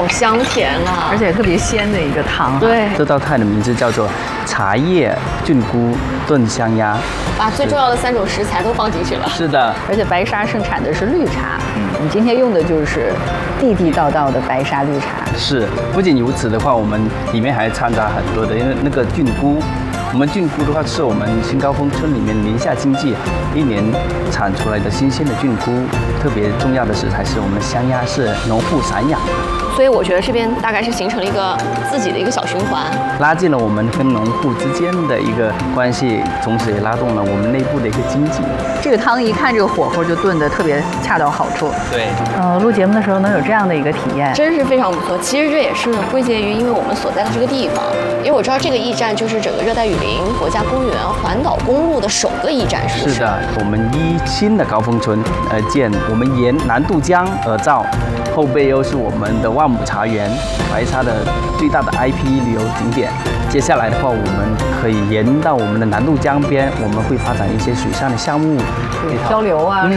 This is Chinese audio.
好香甜啊， 而且特别鲜的一个汤。 对， 这道菜的名字叫做茶叶菌菇炖香鸭， 把最重要的3种食材都放进去了。 是的， 而且白沙盛产的是绿茶，我们今天用的就是地地道道的白沙绿茶。 是。不仅如此的话，我们里面还掺杂很多的，因为那个菌菇。我们菌菇的话，是我们新高峰村里面宁夏经济1年产出来的新鲜的菌菇。特别重要的食材是我们香鸭是农户散养， 所以我觉得这边大概是形成了一个自己的一个小循环， 拉近了我们跟农户之间的一个关系，同时也拉动了我们内部的一个经济。 这个汤一看这个火候就炖得特别恰到好处。 对， 录节目的时候能有这样的一个体验， 真是非常不错。其实这也是归结于因为我们所在的这个地方，因为我知道这个驿站就是整个热带雨林国家公园环岛公路的首个驿站，是不是？ 是的，我们依新的高峰村而建，我们沿南渡江而造，后背又是我们的万亩茶园，白沙的最大的 IP 旅游景点。接下来的话，我们可以沿到我们的南渡江边，我们会发展一些水上的项目， 漂流啊。